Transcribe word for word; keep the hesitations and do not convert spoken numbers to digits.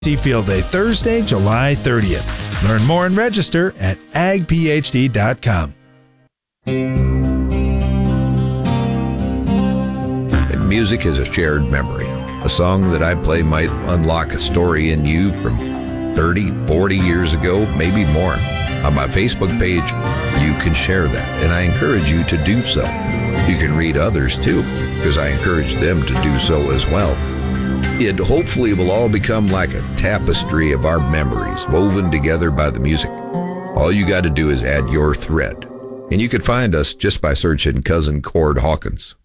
Field Day, Thursday, July thirtieth. Learn more and register at ag p h d dot com. And music is a shared memory. A song that I play might unlock a story in you from thirty, forty years ago, maybe more. On my Facebook page, you can share that, and I encourage you to do so. You can read others too, because I encourage them to do so as well. It hopefully will all become like a tapestry of our memories, woven together by the music. All you got to do is add your thread, and you can find us just by searching Cousin Cord Hawkins.